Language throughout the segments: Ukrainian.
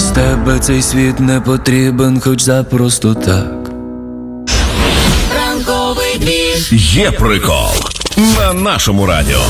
Без тебе цей світ не потрібен, хоч запросто так. Ранковий двіж. Є прикол на нашому радіо.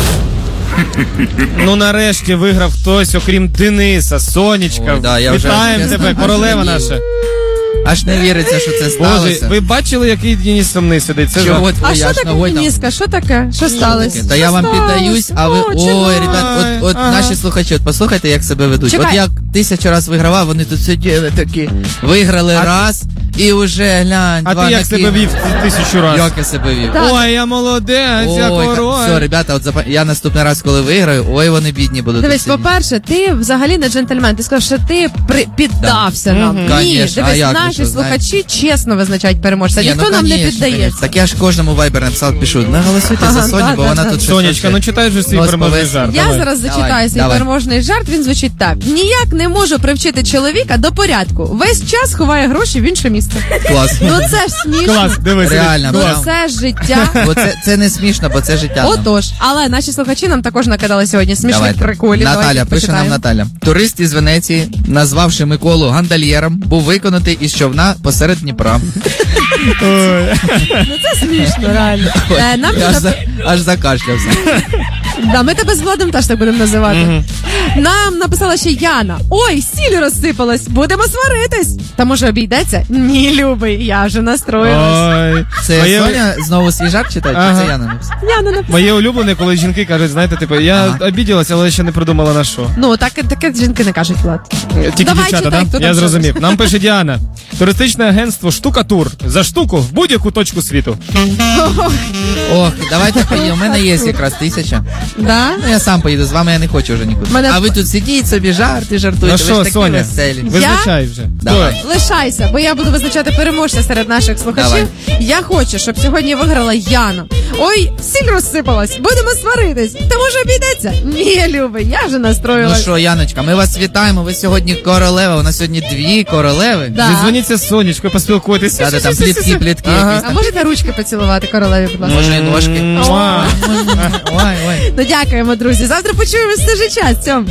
Ну нарешті виграв хтось, окрім Дениса, Сонечка. Ой, да, я вже Вітаємо чесно, тебе, королева наша. Аж не віриться, що це Боже, сталося. ви бачили, який Денис сумний сидить? Це Чого жах. ти, А що я ж таке, ногой там. Дениска? Що таке? Що сталося? Та я вам піддаюсь, а ви... Ой, ребят, от Ага. наші слухачі, от послухайте, як себе ведуть. Чекай. От як 1000 раз вигравав, вони тут сиділи такі, виграли раз, і вже, глянь, А два ти як себе накинули. вів 1000 разів? Як я себе вів? Так. Ой, я молодець, я Ой, король. все, ребята, от я наступний раз, коли виграю, ой, вони бідні будуть. Дивись, тут сидіти. по-перше, ти взагалі не джентльмен. Ти сказав, що ти піддався Да. нам. Мгм. Ні, Конечно, а дивись, як ви наші що, слухачі чесно визначають переможця. Ні, Ніхто ну, нам не конечно, піддається. конечно. Так я ж кожному вайбер написав, пишу, не голосуйте за Ага, Соню, да, бо да, вона да. тут щось Сонечка, вообще- ну читай же свій Нос переможний повис. жарт. Я Давай. зараз зачитаю Давай, свій давай. переможний жарт, він звучить так. Ніяк не можу привчити чоловіка до порядку. Весь час ховає гроші в інше місце. Клас. Ну це ж смішно. Клас, дивись. Реально, Ну прям. це ж життя. Бо це не смішно, бо це життя. нам. Отож, але наші слухачі нам також накидали сьогодні смішних Давайте. приколів. Наталя, Давайте пише нам почитаємо. Наталя. Турист із Венеції, назвавши Миколу гандальєром, був виконутий із човна посеред Дніпра. Ой. Ну це смішно, реально. Нам Я тут аж закашлявся. Да, ми тебе з Владом теж так будемо називати. Нам написала ще Яна. Ой, сіль розсипалась, будемо сваритись. Та може обійдеться? Ні, любий, я вже настроїлась. Ой. Це Моє- Соня знову свій жарт читає? Ага. Чи це Яна написала? Яна написала. Моє улюблене, коли жінки кажуть, знаєте, типу, я Ага. обіділася, але ще не придумала на що. Ну, таке жінки не кажуть, Влад. Тільки Давай, дівчата, читай, да? хто там Я що зрозумів. Нам пише Діана. Туристичне агентство «Штукатур». За штуку в будь-яку точку світу. Ох, давайте поїдемо. У мене є якраз 1000. Да? Ну я сам поїду, з вами я не хочу вже нікуди. Мене- А ви тут сидіть собі, жартуєте, Ну ви ж що, такі Соня, веселі. визначай вже. Давай. Лишайся, бо я буду визначати переможця серед наших слухачів. Я хочу, щоб сьогодні виграла Яна. Ой, сіль розсипалась, будемо сваритись. Та може обійдеться? Ні, любий, я вже Ну настроїлась. що, Яночка, ми вас вітаємо, ви сьогодні королева, у нас сьогодні 2 королеви. Да. Зідзвоніться з Сонечкою, поспілкуйтеся. Да, там плітки Ага. якісь А там. можете ручки поцілувати королеві, будь ласка? Може, і ножки. Муа. Ой, ой. Ну дякуємо, друзі. Завтра почуємось в той же час. Цьом.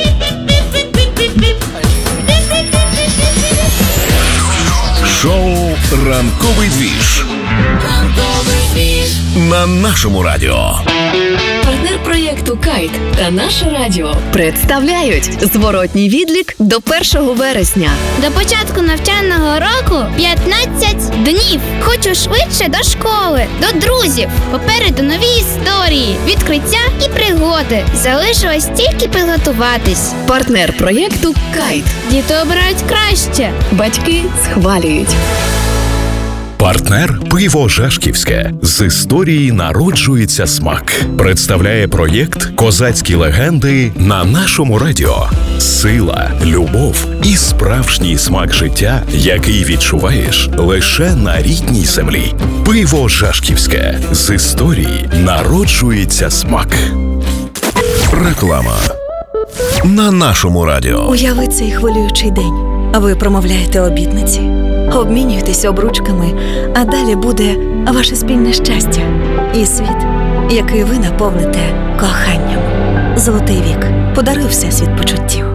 Шоу «Ранковий двіж» Ранковий двіж. на нашому радіо. Партнер проєкту «Кайт» та наше радіо представляють зворотній відлік до 1 вересня. До початку навчального року 15 днів. Хочу швидше до школи, до друзів. Попереду нові історії, відкриття і пригоди. Залишилось тільки підготуватись. Партнер проєкту «Кайт». Діти обирають краще. Батьки схвалюють. Партнер «Пиво Жашківське». З історії народжується смак. Представляє проєкт «Козацькі легенди» на нашому радіо. Сила, любов і справжній смак життя, який відчуваєш лише на рідній землі. Пиво Жашківське. З історії народжується смак. Реклама на нашому радіо. Уяви цей хвилюючий день. Ви промовляєте обітниці, обмінюєтесь обручками, а далі буде ваше спільне щастя і світ, який ви наповните коханням. Золотий вік. Подаруй Всесвіт почуттів.